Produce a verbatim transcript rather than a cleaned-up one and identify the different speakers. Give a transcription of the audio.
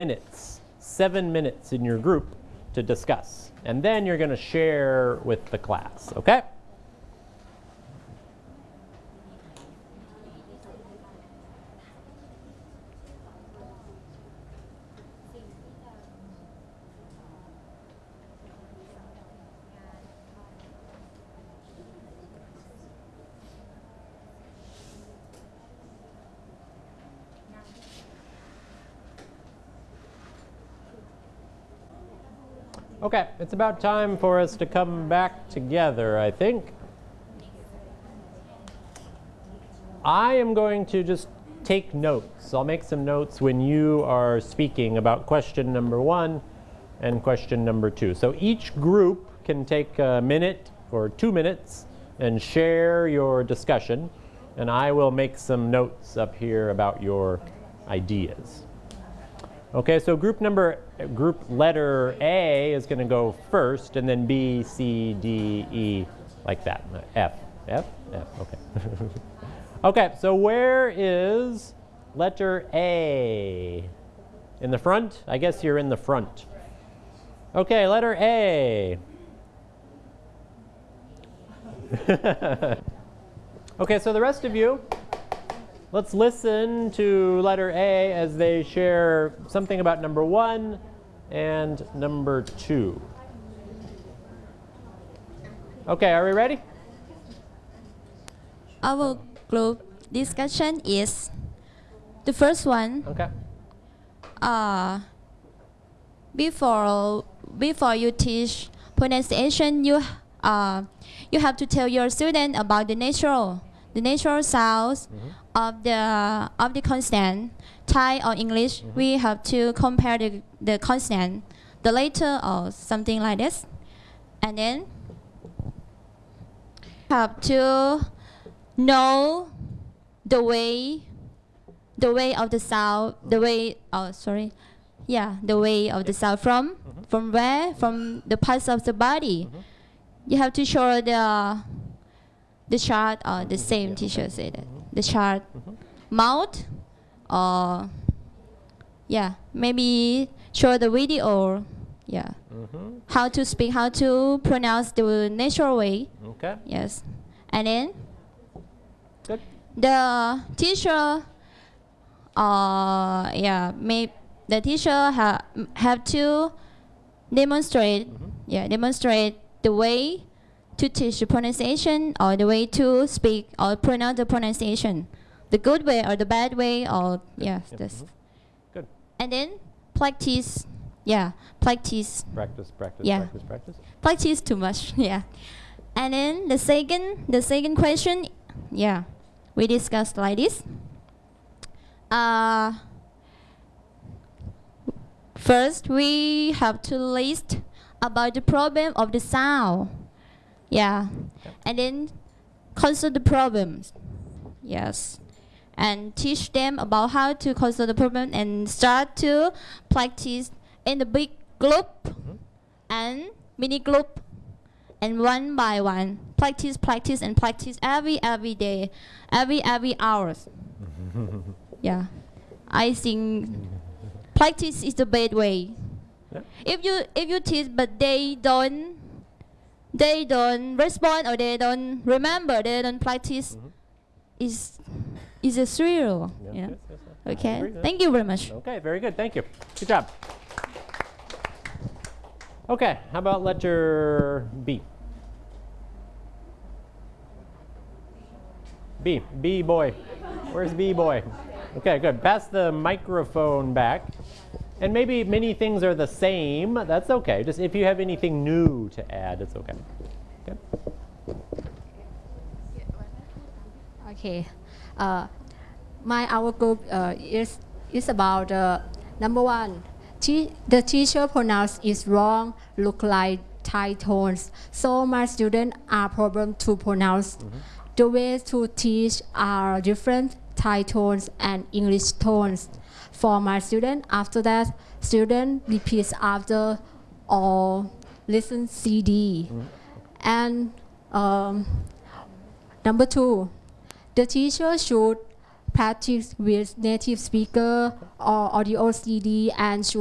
Speaker 1: minutes, seven minutes in your group to discuss. And then you're going to share with the class, okay? Okay, it's about time for us to come back together, I think. I am going to just take notes. I'll make some notes when you are speaking about question number one and question number two. So each group can take a minute or two minutes and share your discussion, and I will make some notes up here about your ideas. Okay, so group number, group letter A is going to go first, and then B, C, D, E, like that. F, F, F, okay. Okay, so where is letter A? In the front? I guess you're in the front. Okay, letter A. Okay, so the rest of you, let's listen to letter A as they share something about number one and number two. Okay, are we ready?
Speaker 2: Our group discussion is the first one.
Speaker 1: Okay.
Speaker 2: Uh, before before you teach pronunciation, you uh, you have to tell your student about the natural the natural sounds mm-hmm. of the of the consonant. Thai or English, mm-hmm. we have to compare the the consonant, the letter or something like this, and then have to know the way the way of the sound, the way oh sorry, yeah, the way of the sound from mm-hmm. from where from the parts of the body. Mm-hmm. You have to show the the chart or the same yeah. teacher said it. The chart, mm-hmm. mouth, or yeah, maybe show the video. Yeah, mm-hmm. how to speak, how to pronounce the natural way.
Speaker 1: Okay.
Speaker 2: Yes, and then
Speaker 1: good.
Speaker 2: The teacher, uh, yeah, may the teacher ha have to demonstrate, mm-hmm. yeah, demonstrate the way to teach the pronunciation or the way to speak or pronounce the pronunciation, the good way or the bad way, or yes, yep. this. Mm-hmm.
Speaker 1: Good.
Speaker 2: And then practice, yeah, practice.
Speaker 1: Practice, practice,
Speaker 2: yeah.
Speaker 1: practice, practice.
Speaker 2: Practice too much, yeah. And then the second, the second question, yeah, we discussed like this. Uh, first, we have to list about the problem of the sound. Yeah, okay. And then consider the problems. Yes, and teach them about how to consider the problem and start to practice in the big group mm-hmm. and mini group, and one by one practice, practice, and practice every every day, every every hours. Yeah, I think practice is the best way. Yeah. If you if you teach but they don't they don't respond or they don't remember, they don't practice, mm-hmm. is is a thrill. Yes, yeah. Yes, yes, yes. Okay. Thank you very much.
Speaker 1: Okay, very good. Thank you. Good job. Okay, how about letter B? B, B boy. Where's B boy? Okay, good. Pass the microphone back. And maybe many things are the same. That's okay. Just if you have anything new to add, it's okay. Okay.
Speaker 3: Okay. Uh, my our group uh, is is about uh, number one. Te the teacher pronounce is wrong. Look like Thai tones. So my students are problem to pronounce. Mm-hmm. The ways to teach are different. Thai tones and English tones. For my student, after that, student repeats after or listen C D. Mm-hmm. And um, number two, the teacher should practice with native speaker or audio C D and show